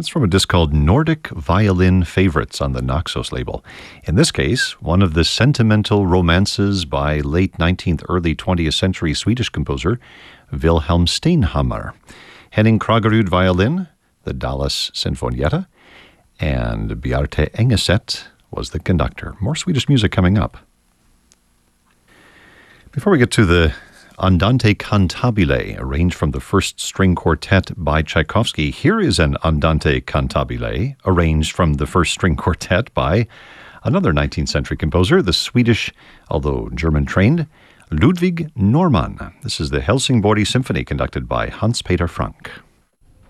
That's from a disc called Nordic Violin Favorites on the Naxos label. In this case, one of the sentimental romances by late 19th, early 20th century Swedish composer Wilhelm Steinhammar. Henning Kragerud violin, the Dallas Sinfonietta, and Bjarte Engeset was the conductor. More Swedish music coming up. Before we get to the Andante Cantabile, arranged from the first string quartet by Tchaikovsky, here is an Andante Cantabile, arranged from the first string quartet by another 19th century composer, the Swedish, although German-trained, Ludwig Norman. This is the Helsingborg Symphony, conducted by Hans Peter Frank.